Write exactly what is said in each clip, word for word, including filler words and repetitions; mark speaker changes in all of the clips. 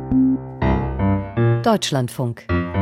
Speaker 1: Deutschlandfunk.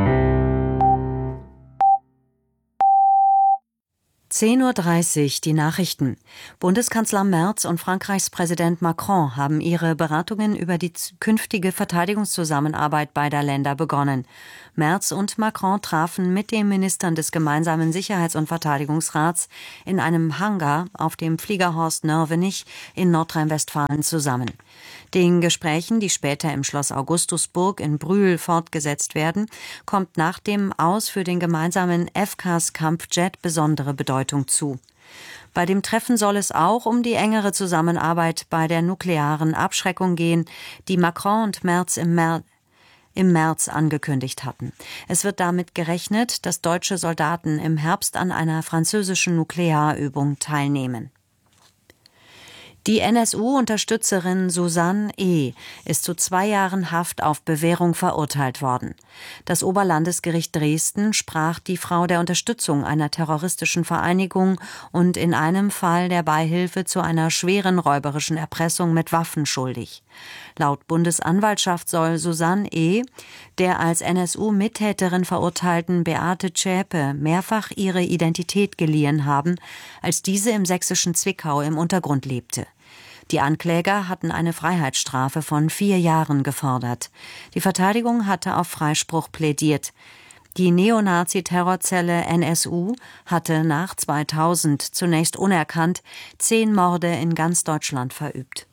Speaker 1: zehn Uhr dreißig, die Nachrichten. Bundeskanzler Merz und Frankreichs Präsident Macron haben ihre Beratungen über die künftige Verteidigungszusammenarbeit beider Länder begonnen. Merz und Macron trafen mit den Ministern des gemeinsamen Sicherheits- und Verteidigungsrats in einem Hangar auf dem Fliegerhorst Nörvenich in Nordrhein-Westfalen zusammen. Den Gesprächen, die später im Schloss Augustusburg in Brühl fortgesetzt werden, kommt nach dem Aus für den gemeinsamen F C A S-Kampfjet besondere Bedeutung zu. Bei dem Treffen soll es auch um die engere Zusammenarbeit bei der nuklearen Abschreckung gehen, die Macron und Merz im März im März angekündigt hatten. Es wird damit gerechnet, dass deutsche Soldaten im Herbst an einer französischen Nuklearübung teilnehmen. Die N S U-Unterstützerin Susanne E. ist zu zwei Jahren Haft auf Bewährung verurteilt worden. Das Oberlandesgericht Dresden sprach die Frau der Unterstützung einer terroristischen Vereinigung und in einem Fall der Beihilfe zu einer schweren räuberischen Erpressung mit Waffen schuldig. Laut Bundesanwaltschaft soll Susanne E. der als N S U-Mittäterin verurteilten Beate Zschäpe mehrfach ihre Identität geliehen haben, als diese im sächsischen Zwickau im Untergrund lebte. Die Ankläger hatten eine Freiheitsstrafe von vier Jahren gefordert. Die Verteidigung hatte auf Freispruch plädiert. Die Neonazi-Terrorzelle N S U hatte nach zweitausend zunächst unerkannt zehn Morde in ganz Deutschland verübt.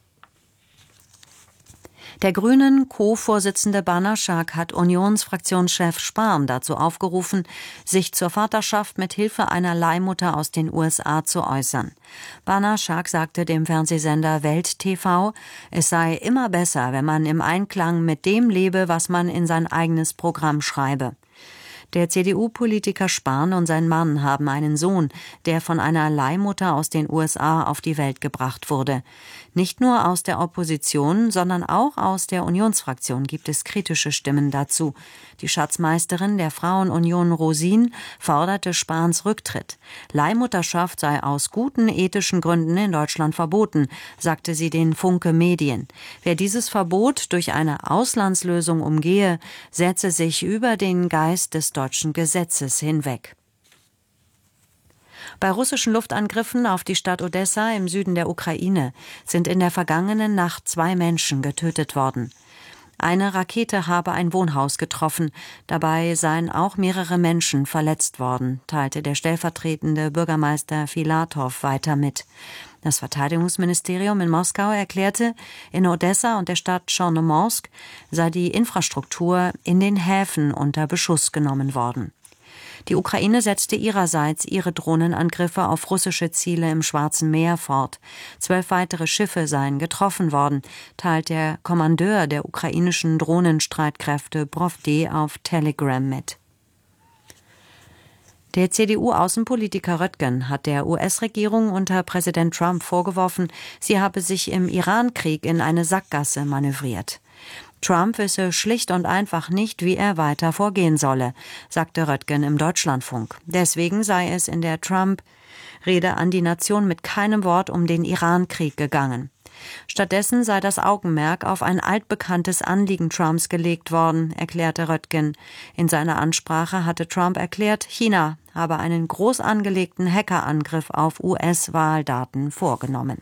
Speaker 1: Der Grünen Co-Vorsitzende Banaschak hat Unionsfraktionschef Spahn dazu aufgerufen, sich zur Vaterschaft mit Hilfe einer Leihmutter aus den U S A zu äußern. Banaschak sagte dem Fernsehsender Welt T V, es sei immer besser, wenn man im Einklang mit dem lebe, was man in sein eigenes Programm schreibe. Der C D U-Politiker Spahn und sein Mann haben einen Sohn, der von einer Leihmutter aus den U S A auf die Welt gebracht wurde. Nicht nur aus der Opposition, sondern auch aus der Unionsfraktion gibt es kritische Stimmen dazu. Die Schatzmeisterin der Frauenunion Rosin forderte Spahns Rücktritt. Leihmutterschaft sei aus guten ethischen Gründen in Deutschland verboten, sagte sie den Funke Medien. Wer dieses Verbot durch eine Auslandslösung umgehe, setze sich über den Geist des deutschen Gesetzes hinweg. Bei russischen Luftangriffen auf die Stadt Odessa im Süden der Ukraine sind in der vergangenen Nacht zwei Menschen getötet worden. Eine Rakete habe ein Wohnhaus getroffen, dabei seien auch mehrere Menschen verletzt worden, teilte der stellvertretende Bürgermeister Filatow weiter mit. Das Verteidigungsministerium in Moskau erklärte, in Odessa und der Stadt Tschornomorsk sei die Infrastruktur in den Häfen unter Beschuss genommen worden. Die Ukraine setzte ihrerseits ihre Drohnenangriffe auf russische Ziele im Schwarzen Meer fort. Zwölf weitere Schiffe seien getroffen worden, teilt der Kommandeur der ukrainischen Drohnenstreitkräfte Brovdi auf Telegram mit. Der C D U-Außenpolitiker Röttgen hat der U S-Regierung unter Präsident Trump vorgeworfen, sie habe sich im Iran-Krieg in eine Sackgasse manövriert. Trump wisse schlicht und einfach nicht, wie er weiter vorgehen solle, sagte Röttgen im Deutschlandfunk. Deswegen sei es in der Trump-Rede an die Nation mit keinem Wort um den Iran-Krieg gegangen. Stattdessen sei das Augenmerk auf ein altbekanntes Anliegen Trumps gelegt worden, erklärte Röttgen. In seiner Ansprache hatte Trump erklärt, China habe einen groß angelegten Hackerangriff auf U S-Wahldaten vorgenommen.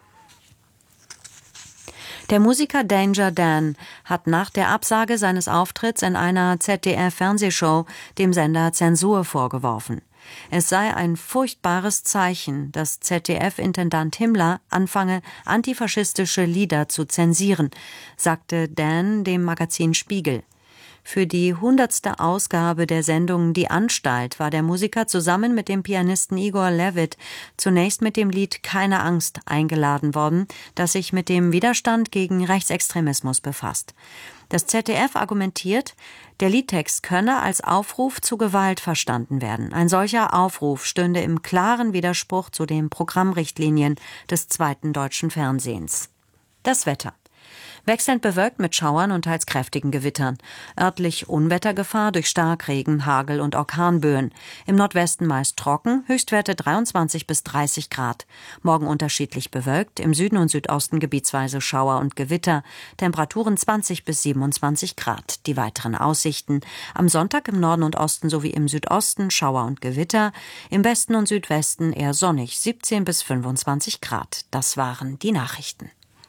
Speaker 1: Der Musiker Danger Dan hat nach der Absage seines Auftritts in einer Z D F-Fernsehshow dem Sender Zensur vorgeworfen. Es sei ein furchtbares Zeichen, dass Z D F-Intendant Himmler anfange, antifaschistische Lieder zu zensieren, sagte Dan dem Magazin Spiegel. Für die hundertste Ausgabe der Sendung Die Anstalt war der Musiker zusammen mit dem Pianisten Igor Levit zunächst mit dem Lied Keine Angst eingeladen worden, das sich mit dem Widerstand gegen Rechtsextremismus befasst. Das Z D F argumentiert, der Liedtext könne als Aufruf zu Gewalt verstanden werden. Ein solcher Aufruf stünde im klaren Widerspruch zu den Programmrichtlinien des zweiten deutschen Fernsehens. Das Wetter. Wechselnd bewölkt mit Schauern und teils kräftigen Gewittern. Örtlich Unwettergefahr durch Starkregen, Hagel und Orkanböen. Im Nordwesten meist trocken, Höchstwerte dreiundzwanzig bis dreißig Grad. Morgen unterschiedlich bewölkt, im Süden und Südosten gebietsweise Schauer und Gewitter. Temperaturen zwanzig bis siebenundzwanzig Grad. Die weiteren Aussichten: am Sonntag im Norden und Osten sowie im Südosten Schauer und Gewitter. Im Westen und Südwesten eher sonnig, siebzehn bis fünfundzwanzig Grad. Das waren die Nachrichten.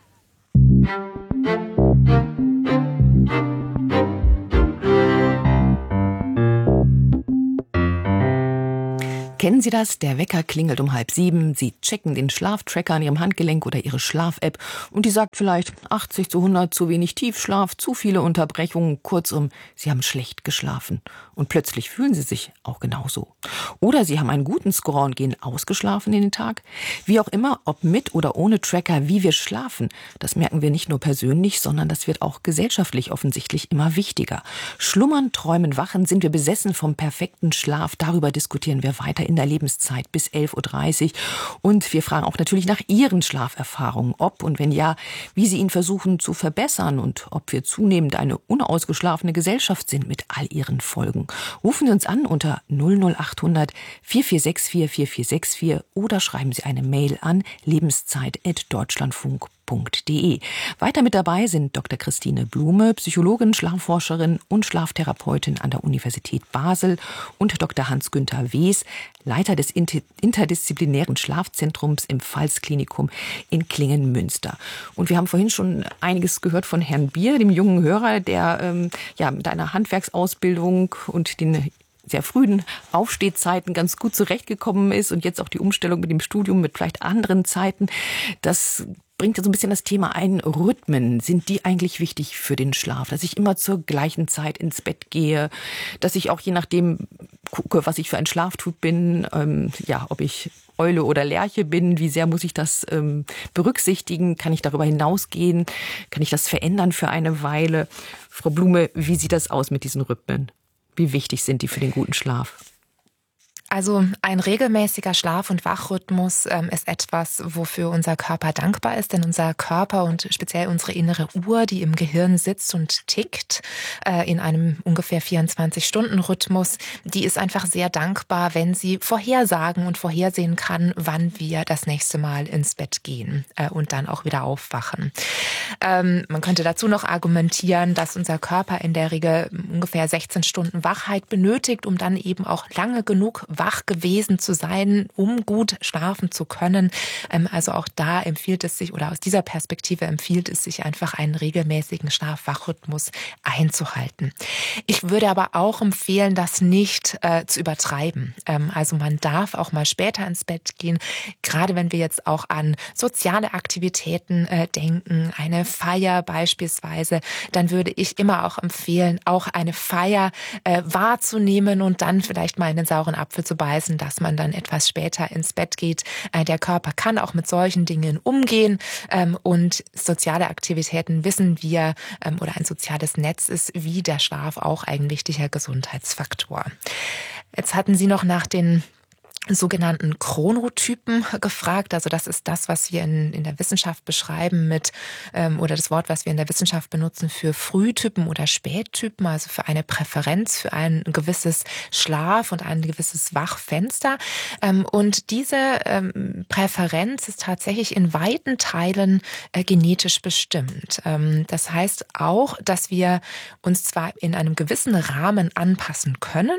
Speaker 2: Kennen Sie das? Der Wecker klingelt um halb sieben. Sie checken den Schlaftracker an Ihrem Handgelenk oder Ihre Schlaf-App und die sagt vielleicht achtzig zu hundert, zu wenig Tiefschlaf, zu viele Unterbrechungen. Kurzum, Sie haben schlecht geschlafen. Und plötzlich fühlen Sie sich auch genauso. Oder Sie haben einen guten Score und gehen ausgeschlafen in den Tag. Wie auch immer, ob mit oder ohne Tracker, wie wir schlafen, das merken wir nicht nur persönlich, sondern das wird auch gesellschaftlich offensichtlich immer wichtiger. Schlummern, träumen, wachen, sind wir besessen vom perfekten Schlaf. Darüber diskutieren wir weiter in der Lebenszeit bis elf Uhr dreißig. Und wir fragen auch natürlich nach Ihren Schlaferfahrungen, ob und wenn ja, wie Sie ihn versuchen zu verbessern und ob wir zunehmend eine unausgeschlafene Gesellschaft sind mit all ihren Folgen. Rufen Sie uns an unter null null acht hundert vier vier sechs vier vier vier sechs vier oder schreiben Sie eine Mail an lebenszeit at deutschlandfunk punkt de. Weiter mit dabei sind Doktor Christine Blume, Psychologin, Schlafforscherin und Schlaftherapeutin an der Universität Basel und Doktor Hans-Günther Wes, Leiter des interdisziplinären Schlafzentrums im Pfalz-Klinikum in Klingen-Münster. Und wir haben vorhin schon einiges gehört von Herrn Bier, dem jungen Hörer, der ähm, ja mit einer Handwerksausbildung und den sehr frühen Aufstehzeiten ganz gut zurechtgekommen ist und jetzt auch die Umstellung mit dem Studium mit vielleicht anderen Zeiten. Das bringt ja so ein bisschen das Thema ein, Rhythmen. Sind die eigentlich wichtig für den Schlaf? Dass ich immer zur gleichen Zeit ins Bett gehe, dass ich auch je nachdem gucke, was ich für ein Schlaftyp bin, ähm, ja, ob ich Eule oder Lerche bin, wie sehr muss ich das ähm, berücksichtigen? Kann ich darüber hinausgehen? Kann ich das verändern für eine Weile? Frau Blume, wie sieht das aus mit diesen Rhythmen? Wie wichtig sind die für den guten Schlaf?
Speaker 3: Also ein regelmäßiger Schlaf- und Wachrhythmus ähm, ist etwas, wofür unser Körper dankbar ist. Denn unser Körper und speziell unsere innere Uhr, die im Gehirn sitzt und tickt, äh, in einem ungefähr vierundzwanzig-Stunden-Rhythmus, die ist einfach sehr dankbar, wenn sie vorhersagen und vorhersehen kann, wann wir das nächste Mal ins Bett gehen äh, und dann auch wieder aufwachen. Ähm, man könnte dazu noch argumentieren, dass unser Körper in der Regel ungefähr sechzehn Stunden Wachheit benötigt, um dann eben auch lange genug wach gewesen zu sein, um gut schlafen zu können. Also auch da empfiehlt es sich, oder aus dieser Perspektive empfiehlt es sich einfach, einen regelmäßigen Schlaf-Wach-Rhythmus einzuhalten. Ich würde aber auch empfehlen, das nicht äh, zu übertreiben. Ähm, also man darf auch mal später ins Bett gehen, gerade wenn wir jetzt auch an soziale Aktivitäten äh, denken, eine Feier beispielsweise, dann würde ich immer auch empfehlen, auch eine Feier äh, wahrzunehmen und dann vielleicht mal in den sauren Apfel zu beißen, dass man dann etwas später ins Bett geht. Der Körper kann auch mit solchen Dingen umgehen und soziale Aktivitäten, wissen wir, oder ein soziales Netz ist wie der Schlaf auch ein wichtiger Gesundheitsfaktor. Jetzt hatten Sie noch nach den sogenannten Chronotypen gefragt. Also das ist das, was wir in, in der Wissenschaft beschreiben mit, ähm, oder das Wort, was wir in der Wissenschaft benutzen für Frühtypen oder Spättypen, also für eine Präferenz, für ein gewisses Schlaf- und ein gewisses Wachfenster. Ähm, und diese ähm, Präferenz ist tatsächlich in weiten Teilen äh, genetisch bestimmt. Ähm, das heißt auch, dass wir uns zwar in einem gewissen Rahmen anpassen können,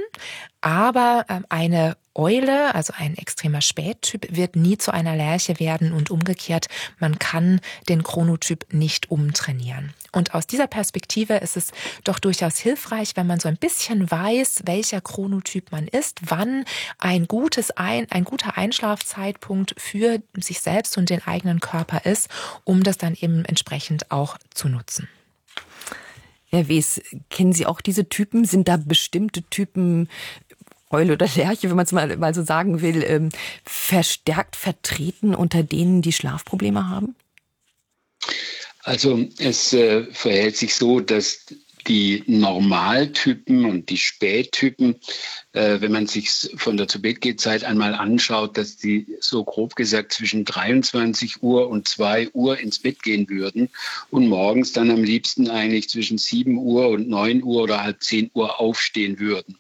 Speaker 3: aber ähm, eine Eule, also ein extremer Spättyp, wird nie zu einer Lerche werden und umgekehrt, man kann den Chronotyp nicht umtrainieren. Und aus dieser Perspektive ist es doch durchaus hilfreich, wenn man so ein bisschen weiß, welcher Chronotyp man ist, wann ein gutes ein, ein guter Einschlafzeitpunkt für sich selbst und den eigenen Körper ist, um das dann eben entsprechend auch zu nutzen.
Speaker 2: Herr Wes, kennen Sie auch diese Typen? Sind da bestimmte Typen, Eule oder Lerche, wenn man es mal, mal so sagen will, ähm, verstärkt vertreten unter denen, die Schlafprobleme haben?
Speaker 4: Also es äh, verhält sich so, dass die Normaltypen und die Spättypen, äh, wenn man sich von der Zu-Bett-Geh-Zeit einmal anschaut, dass die so grob gesagt zwischen dreiundzwanzig Uhr und zwei Uhr ins Bett gehen würden und morgens dann am liebsten eigentlich zwischen sieben Uhr und neun Uhr oder halb zehn Uhr aufstehen würden.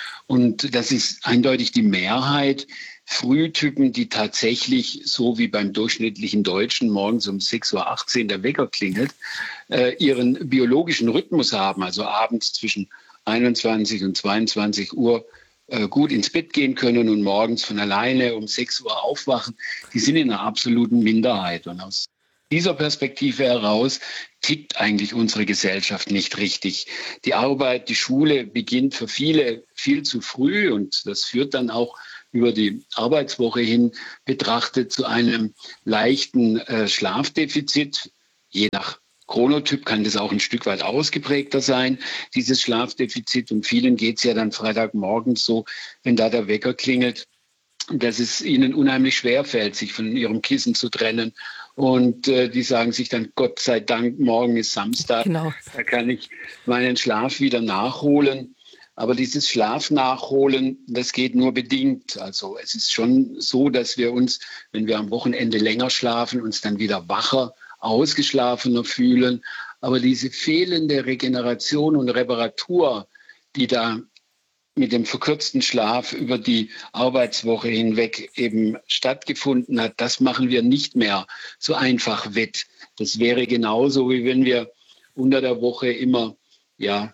Speaker 4: Und das ist eindeutig die Mehrheit. Frühtypen, die tatsächlich, so wie beim durchschnittlichen Deutschen, morgens um sechs Uhr achtzehn der Wecker klingelt, äh, ihren biologischen Rhythmus haben, also abends zwischen einundzwanzig und zweiundzwanzig Uhr äh, gut ins Bett gehen können und morgens von alleine um sechs Uhr aufwachen, die sind in einer absoluten Minderheit. Und aus dieser Perspektive heraus tickt eigentlich unsere Gesellschaft nicht richtig. Die Arbeit, die Schule beginnt für viele viel zu früh und das führt dann auch über die Arbeitswoche hin betrachtet zu einem leichten äh, Schlafdefizit. Je nach Chronotyp kann das auch ein Stück weit ausgeprägter sein, dieses Schlafdefizit. Und vielen geht es ja dann Freitagmorgens so, wenn da der Wecker klingelt, dass es ihnen unheimlich schwer fällt, sich von ihrem Kissen zu trennen. Und äh, die sagen sich dann, Gott sei Dank, morgen ist Samstag, genau. Da kann ich meinen Schlaf wieder nachholen. Aber dieses Schlafnachholen, das geht nur bedingt. Also es ist schon so, dass wir uns, wenn wir am Wochenende länger schlafen, uns dann wieder wacher, ausgeschlafener fühlen. Aber diese fehlende Regeneration und Reparatur, die da mit dem verkürzten Schlaf über die Arbeitswoche hinweg eben stattgefunden hat, das machen wir nicht mehr so einfach wett. Das wäre genauso, wie wenn wir unter der Woche immer, ja,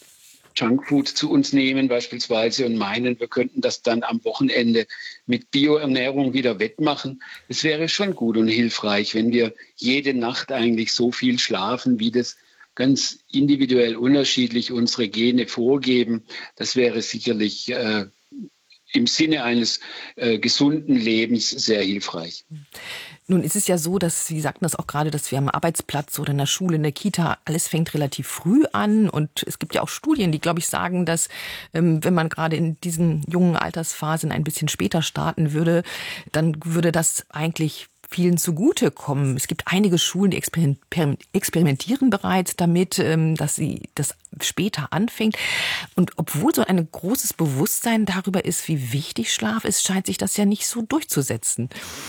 Speaker 4: Junkfood zu uns nehmen beispielsweise und meinen, wir könnten das dann am Wochenende mit Bioernährung wieder wettmachen. Es wäre schon gut und hilfreich, wenn wir jede Nacht eigentlich so viel schlafen, wie das ganz individuell unterschiedlich unsere Gene vorgeben. Das wäre sicherlich äh, im Sinne eines äh, gesunden Lebens sehr hilfreich.
Speaker 2: Nun ist es ja so, dass Sie sagten das auch gerade, dass wir am Arbeitsplatz oder in der Schule, in der Kita, alles fängt relativ früh an. Und es gibt ja auch Studien, die, glaube ich, sagen, dass ähm, wenn man gerade in diesen jungen Altersphasen ein bisschen später starten würde, dann würde das eigentlich vielen zugutekommen. Es gibt einige Schulen, die experimentieren bereits damit, dass sie das später anfängt. Und obwohl so ein großes Bewusstsein darüber ist, wie wichtig Schlaf ist, scheint sich das ja nicht so durchzusetzen.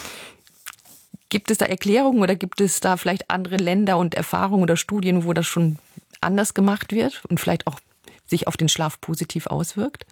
Speaker 2: Gibt es da Erklärungen oder gibt es da vielleicht andere Länder und Erfahrungen oder Studien, wo das schon anders gemacht wird und vielleicht auch sich auf den Schlaf positiv auswirkt?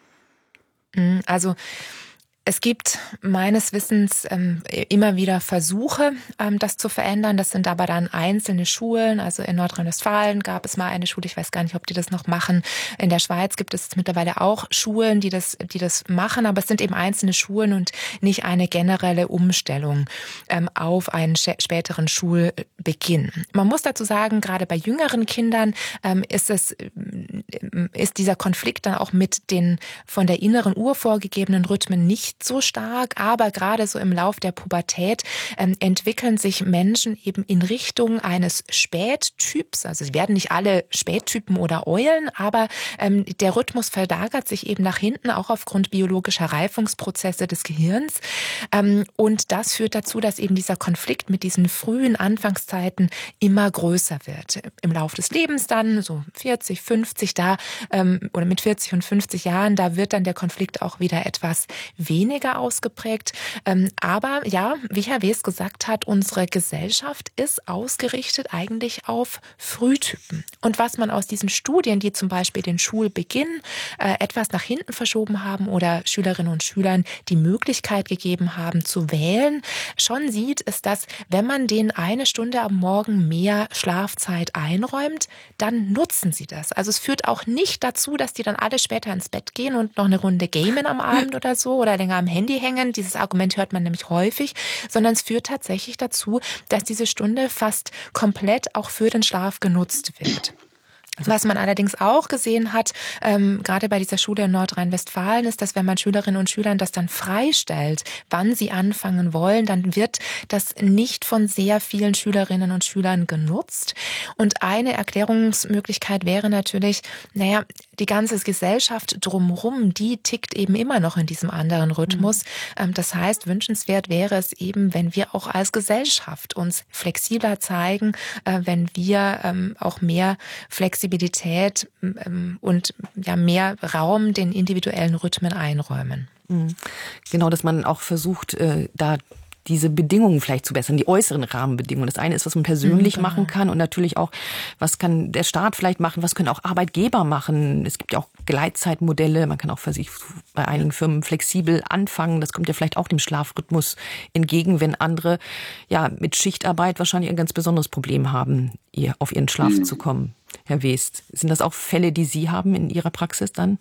Speaker 3: Also es gibt meines Wissens ähm, immer wieder Versuche, ähm, das zu verändern. Das sind aber dann einzelne Schulen. Also in Nordrhein-Westfalen gab es mal eine Schule, ich weiß gar nicht, ob die das noch machen. In der Schweiz gibt es mittlerweile auch Schulen, die das, die das machen. Aber es sind eben einzelne Schulen und nicht eine generelle Umstellung ähm, auf einen späteren Schulbeginn. Man muss dazu sagen, gerade bei jüngeren Kindern ähm, ist es, ist dieser Konflikt dann auch mit den von der inneren Uhr vorgegebenen Rhythmen nicht so stark, aber gerade so im Lauf der Pubertät ähm, entwickeln sich Menschen eben in Richtung eines Spättyps. Also sie werden nicht alle Spättypen oder Eulen, aber ähm, der Rhythmus verlagert sich eben nach hinten, auch aufgrund biologischer Reifungsprozesse des Gehirns. Ähm, und das führt dazu, dass eben dieser Konflikt mit diesen frühen Anfangszeiten immer größer wird. Im Lauf des Lebens dann, so vierzig, fünfzig, da ähm, oder mit vierzig und fünfzig Jahren, da wird dann der Konflikt auch wieder etwas weniger ausgeprägt. Aber ja, wie Herr Wes gesagt hat, unsere Gesellschaft ist ausgerichtet eigentlich auf Frühtypen. Und was man aus diesen Studien, die zum Beispiel den Schulbeginn äh, etwas nach hinten verschoben haben oder Schülerinnen und Schülern die Möglichkeit gegeben haben zu wählen, schon sieht, ist, dass wenn man denen eine Stunde am Morgen mehr Schlafzeit einräumt, dann nutzen sie das. Also es führt auch nicht dazu, dass die dann alle später ins Bett gehen und noch eine Runde gamen am Abend oder so oder länger am Handy hängen. Dieses Argument hört man nämlich häufig, sondern es führt tatsächlich dazu, dass diese Stunde fast komplett auch für den Schlaf genutzt wird. Was man allerdings auch gesehen hat, ähm, gerade bei dieser Schule in Nordrhein-Westfalen, ist, dass wenn man Schülerinnen und Schülern das dann freistellt, wann sie anfangen wollen, dann wird das nicht von sehr vielen Schülerinnen und Schülern genutzt. Und eine Erklärungsmöglichkeit wäre natürlich, naja, die ganze Gesellschaft drumherum, die tickt eben immer noch in diesem anderen Rhythmus. Mhm. Das heißt, wünschenswert wäre es eben, wenn wir auch als Gesellschaft uns flexibler zeigen, wenn wir auch mehr Flexibilität und ja mehr Raum den individuellen Rhythmen einräumen.
Speaker 2: Mhm. Genau, dass man auch versucht, da diese Bedingungen vielleicht zu bessern, die äußeren Rahmenbedingungen. Das eine ist, was man persönlich mhm, genau. machen kann und natürlich auch, was kann der Staat vielleicht machen, was können auch Arbeitgeber machen. Es gibt ja auch Gleitzeitmodelle, man kann auch für sich bei einigen Firmen flexibel anfangen. Das kommt ja vielleicht auch dem Schlafrhythmus entgegen, wenn andere ja mit Schichtarbeit wahrscheinlich ein ganz besonderes Problem haben, ihr auf ihren Schlaf mhm. zu kommen. Herr West, sind das auch Fälle, die Sie haben in Ihrer Praxis dann?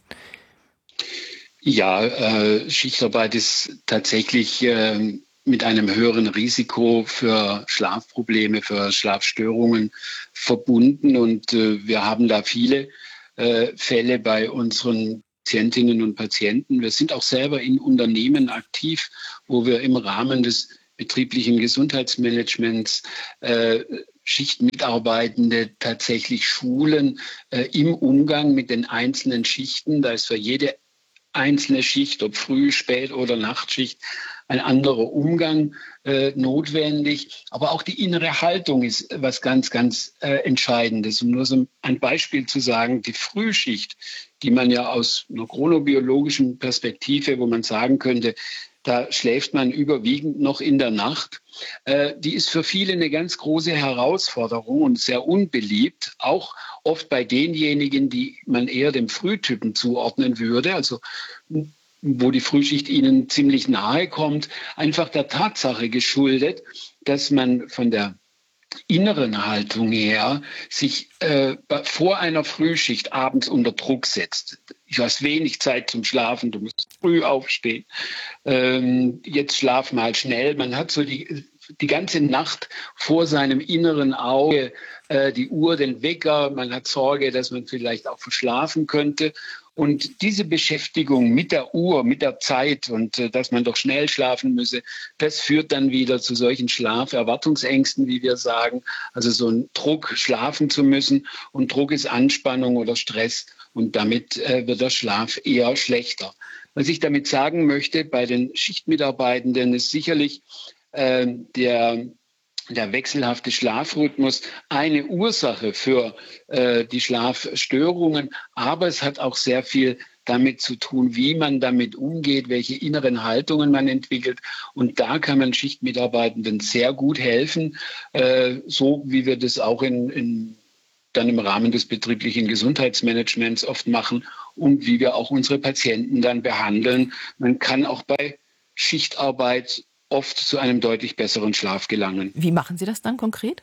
Speaker 4: Ja, äh, Schichtarbeit ist tatsächlich äh, mit einem höheren Risiko für Schlafprobleme, für Schlafstörungen verbunden. Und äh, wir haben da viele äh, Fälle bei unseren Patientinnen und Patienten. Wir sind auch selber in Unternehmen aktiv, wo wir im Rahmen des betrieblichen Gesundheitsmanagements äh, Schichtmitarbeitende tatsächlich schulen äh, im Umgang mit den einzelnen Schichten. Da ist für jede einzelne Schicht, ob Früh-, Spät- oder Nachtschicht, ein anderer Umgang äh, notwendig. Aber auch die innere Haltung ist was ganz, ganz äh, Entscheidendes. Um nur so ein Beispiel zu sagen, die Frühschicht, die man ja aus einer chronobiologischen Perspektive, wo man sagen könnte, da schläft man überwiegend noch in der Nacht. Äh, die ist für viele eine ganz große Herausforderung und sehr unbeliebt, auch oft bei denjenigen, die man eher dem Frühtypen zuordnen würde, also wo die Frühschicht ihnen ziemlich nahe kommt, einfach der Tatsache geschuldet, dass man von der inneren Haltung her sich äh, vor einer Frühschicht abends unter Druck setzt. Ich hast wenig Zeit zum Schlafen, du musst früh aufstehen. Ähm, jetzt schlaf mal schnell. Man hat so die, die ganze Nacht vor seinem inneren Auge äh, die Uhr, den Wecker. Man hat Sorge, dass man vielleicht auch verschlafen könnte. Und diese Beschäftigung mit der Uhr, mit der Zeit und äh, dass man doch schnell schlafen müsse, das führt dann wieder zu solchen Schlaferwartungsängsten, wie wir sagen. Also so ein Druck, schlafen zu müssen. Und Druck ist Anspannung oder Stress. Und damit äh, wird der Schlaf eher schlechter. Was ich damit sagen möchte, bei den Schichtmitarbeitenden ist sicherlich äh, der... der wechselhafte Schlafrhythmus eine Ursache für äh, die Schlafstörungen, aber es hat auch sehr viel damit zu tun, wie man damit umgeht, welche inneren Haltungen man entwickelt. Und da kann man Schichtmitarbeitenden sehr gut helfen, äh, so wie wir das auch in, in, dann im Rahmen des betrieblichen Gesundheitsmanagements oft machen und wie wir auch unsere Patienten dann behandeln. Man kann auch bei Schichtarbeit oft zu einem deutlich besseren Schlaf gelangen.
Speaker 2: Wie machen Sie das dann konkret?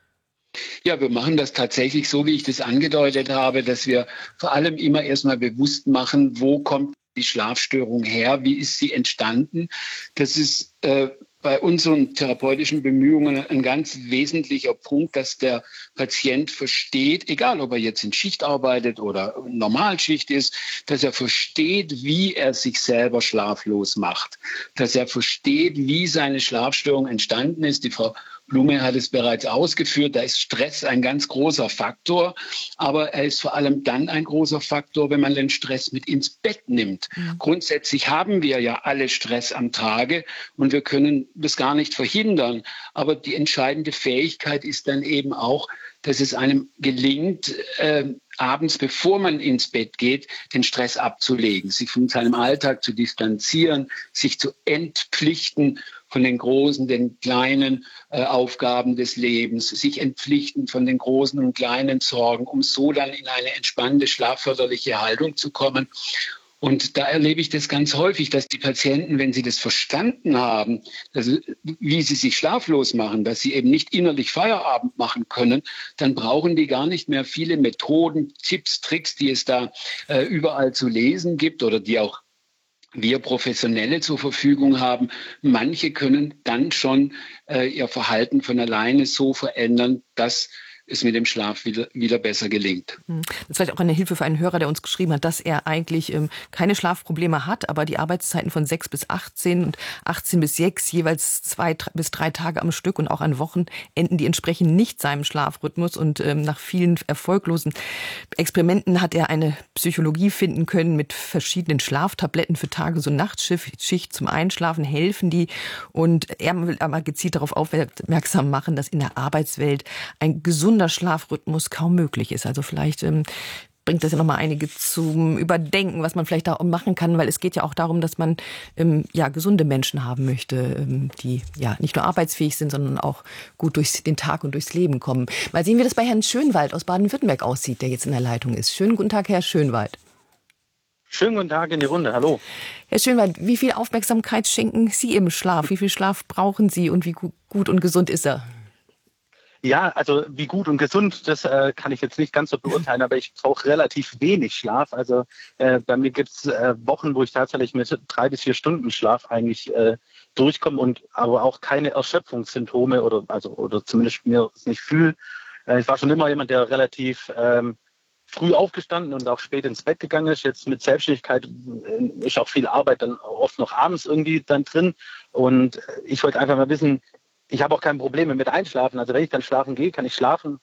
Speaker 4: Ja, wir machen das tatsächlich so, wie ich das angedeutet habe, dass wir vor allem immer erstmal bewusst machen, wo kommt die Schlafstörung her, wie ist sie entstanden. Das ist äh, bei unseren therapeutischen Bemühungen ein ganz wesentlicher Punkt, dass der Patient versteht, egal ob er jetzt in Schicht arbeitet oder Normalschicht ist, dass er versteht, wie er sich selber schlaflos macht, dass er versteht, wie seine Schlafstörung entstanden ist. Die Frau Blume hat es bereits ausgeführt, da ist Stress ein ganz großer Faktor, aber er ist vor allem dann ein großer Faktor, wenn man den Stress mit ins Bett nimmt. Mhm. Grundsätzlich haben wir ja alle Stress am Tage und wir können das gar nicht verhindern, aber die entscheidende Fähigkeit ist dann eben auch, dass es einem gelingt, äh, abends, bevor man ins Bett geht, den Stress abzulegen, sich von seinem Alltag zu distanzieren, sich zu entpflichten von den großen, den kleinen äh, Aufgaben des Lebens, sich entpflichten von den großen und kleinen Sorgen, um so dann in eine entspannte, schlafförderliche Haltung zu kommen. Und da erlebe ich das ganz häufig, dass die Patienten, wenn sie das verstanden haben, also wie sie sich schlaflos machen, dass sie eben nicht innerlich Feierabend machen können, dann brauchen die gar nicht mehr viele Methoden, Tipps, Tricks, die es da äh, überall zu lesen gibt oder die auch wir Professionelle zur Verfügung haben. Manche können dann schon äh, ihr Verhalten von alleine so verändern, dass es mit dem Schlaf wieder, wieder besser gelingt.
Speaker 2: Das ist vielleicht auch eine Hilfe für einen Hörer, der uns geschrieben hat, dass er eigentlich ähm, keine Schlafprobleme hat, aber die Arbeitszeiten von sechs bis achtzehn und achtzehn bis sechs jeweils zwei bis drei Tage am Stück und auch an Wochenenden, die entsprechen nicht seinem Schlafrhythmus. Und ähm, nach vielen erfolglosen Experimenten hat er eine Psychologie finden können mit verschiedenen Schlaftabletten für Tages- und Nachtschicht zum Einschlafen helfen die. Und er will aber gezielt darauf aufmerksam machen, dass in der Arbeitswelt ein gesunder Schlafrhythmus kaum möglich ist. Also vielleicht ähm, bringt das ja nochmal einige zum Überdenken, was man vielleicht da auch machen kann, weil es geht ja auch darum, dass man ähm, ja gesunde Menschen haben möchte, ähm, die ja nicht nur arbeitsfähig sind, sondern auch gut durch den Tag und durchs Leben kommen. Mal sehen, wie das bei Herrn Schönwald aus Baden-Württemberg aussieht, der jetzt in der Leitung ist. Schönen guten Tag, Herr Schönwald.
Speaker 5: Schönen guten Tag in die Runde, hallo.
Speaker 2: Herr Schönwald, wie viel Aufmerksamkeit schenken Sie im Schlaf? Wie viel Schlaf brauchen Sie und wie gut und gesund ist er?
Speaker 5: Ja, also wie gut und gesund, das äh, kann ich jetzt nicht ganz so beurteilen, aber ich brauche relativ wenig Schlaf. Also äh, bei mir gibt es äh, Wochen, wo ich tatsächlich mit drei bis vier Stunden Schlaf eigentlich äh, durchkomme und aber auch keine Erschöpfungssymptome oder also oder zumindest mir es nicht fühle. Äh, ich war schon immer jemand, der relativ ähm, früh aufgestanden und auch spät ins Bett gegangen ist. Jetzt mit Selbstständigkeit äh, ist auch viel Arbeit dann oft noch abends irgendwie dann drin. Und ich wollte einfach mal wissen, ich habe auch keine Probleme mit Einschlafen. Also wenn ich dann schlafen gehe, kann ich schlafen.